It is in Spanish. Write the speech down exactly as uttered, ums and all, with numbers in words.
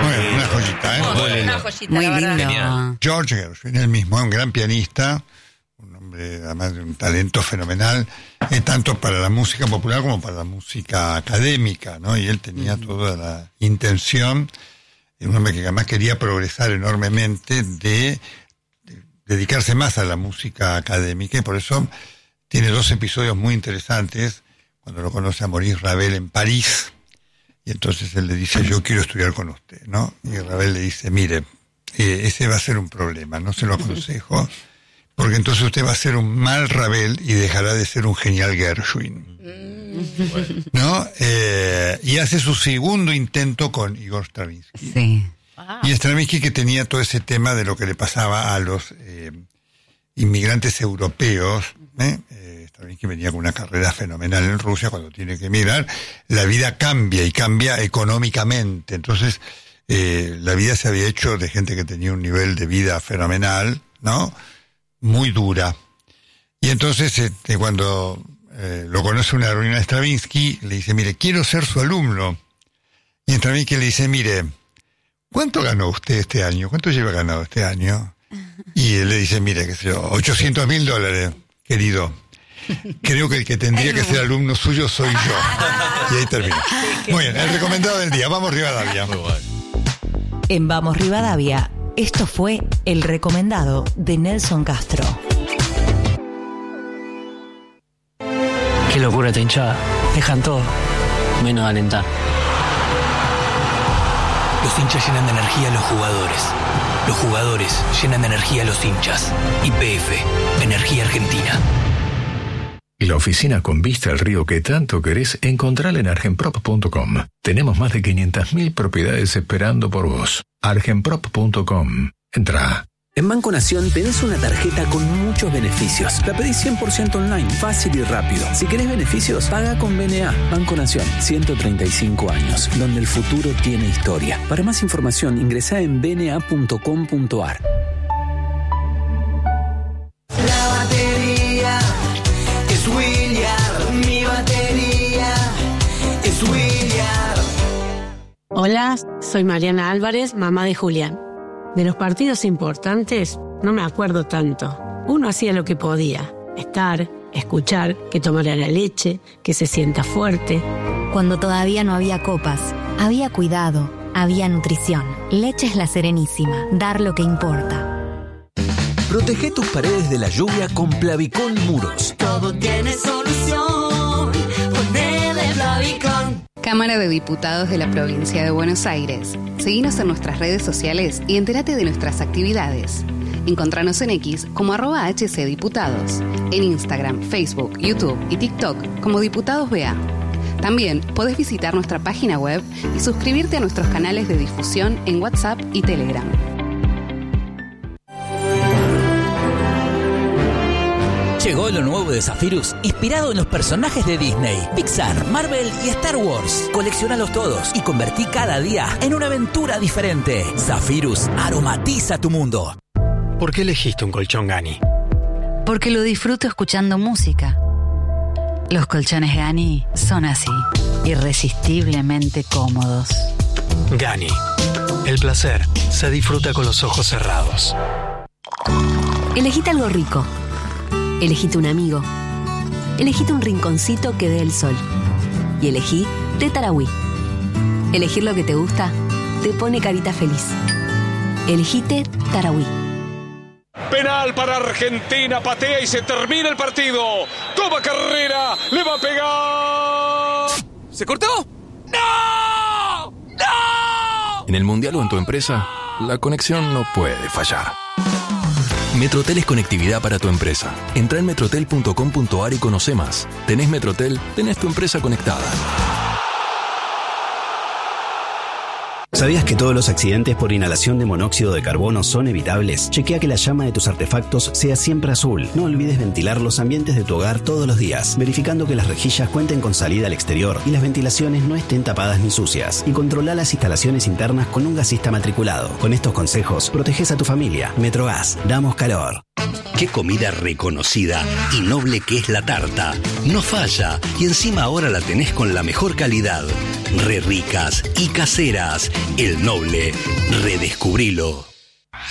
Bueno, una joyita, ¿eh? Muy, una joyita, muy lindo. Genial. George Gershwin, él mismo, un gran pianista, un hombre además de un talento fenomenal, eh, tanto para la música popular como para la música académica, ¿no? Y él tenía mm. toda la intención, un hombre que además quería progresar enormemente, de, de dedicarse más a la música académica, y por eso tiene dos episodios muy interesantes, cuando lo conoce a Maurice Ravel en París, y entonces él le dice, yo quiero estudiar con usted, ¿no? Y Ravel le dice, mire, eh, ese va a ser un problema, no se lo aconsejo, porque entonces usted va a ser un mal Ravel y dejará de ser un genial Gershwin. Mm. ¿No? Eh, y hace su segundo intento con Igor Stravinsky. Sí. Y Stravinsky, que tenía todo ese tema de lo que le pasaba a los eh, inmigrantes europeos, ¿eh? Eh, Stravinsky venía con una carrera fenomenal en Rusia, cuando tiene que emigrar, la vida cambia y cambia económicamente. Entonces, eh, la vida se había hecho de gente que tenía un nivel de vida fenomenal, ¿no? Muy dura. Y entonces, este, cuando eh, lo conoce una reunión de Stravinsky, le dice, mire, quiero ser su alumno. Y Stravinsky le dice, mire, ¿cuánto ganó usted este año? ¿Cuánto lleva ganado este año? Y él le dice, mire, qué sé yo, ochocientos mil dólares, querido. Creo que el que tendría que ser alumno suyo soy yo. Y ahí termina. Muy bien, el recomendado del día. Vamos Rivadavia. En Vamos Rivadavia, esto fue el recomendado de Nelson Castro. Qué locura esta hinchada. Dejan todo, menos alentar. Los hinchas llenan de energía a los jugadores. Los jugadores llenan de energía a los hinchas. Y P F, Energía Argentina. La oficina con vista al río que tanto querés, encontrala en argenprop punto com. Tenemos más de quinientas mil propiedades esperando por vos. argenprop punto com. Entrá. En Banco Nación tenés una tarjeta con muchos beneficios. La pedís cien por ciento online, fácil y rápido. Si querés beneficios, paga con B N A. Banco Nación, ciento treinta y cinco años, donde el futuro tiene historia. Para más información, ingresá en b n a punto com punto a r. La batería es Williard, mi batería es Williard. Hola, soy Mariana Álvarez, mamá de Julián. De los partidos importantes no me acuerdo tanto. Uno hacía lo que podía, estar, escuchar, que tomara la leche, que se sienta fuerte. Cuando todavía no había copas, había cuidado, había nutrición. Leche es La Serenísima, dar lo que importa. Protege tus paredes de la lluvia con Plavicón Muros. Todo tiene solución, ponele Plavicón. Cámara de Diputados de la Provincia de Buenos Aires. Seguinos en nuestras redes sociales y entérate de nuestras actividades. Encontranos en X como arroba hcdiputados, en Instagram, Facebook, YouTube y TikTok como Diputados B A. También podés visitar nuestra página web y suscribirte a nuestros canales de difusión en WhatsApp y Telegram. Llegó lo nuevo de Zephyrus, inspirado en los personajes de Disney, Pixar, Marvel y Star Wars. Coleccionalos todos y convertí cada día en una aventura diferente. Zephyrus aromatiza tu mundo. ¿Por qué elegiste un colchón Gani? Porque lo disfruto escuchando música. Los colchones Gani son así, irresistiblemente cómodos. Gani, el placer se disfruta con los ojos cerrados. Elegite algo rico. Elegite un amigo. Elegite un rinconcito que dé el sol. Y elegí Té Tarahui. Elegir lo que te gusta te pone carita feliz. Elegite Tarahui. Penal para Argentina, patea y se termina el partido. Toma carrera, le va a pegar. ¿Se cortó? ¡No! ¡No! En el Mundial o en tu empresa, la conexión no puede fallar. Metrotel es conectividad para tu empresa. Entra en metrotel punto com punto a r y conoce más. Tenés Metrotel, tenés tu empresa conectada. ¿Sabías que todos los accidentes por inhalación de monóxido de carbono son evitables? Chequea que la llama de tus artefactos sea siempre azul. No olvides ventilar los ambientes de tu hogar todos los días, verificando que las rejillas cuenten con salida al exterior y las ventilaciones no estén tapadas ni sucias. Y controla las instalaciones internas con un gasista matriculado. Con estos consejos, proteges a tu familia. Metrogas, damos calor. Qué comida reconocida y noble que es la tarta. No falla, y encima ahora la tenés con la mejor calidad. re ricas y caseras. El Noble, redescubrilo.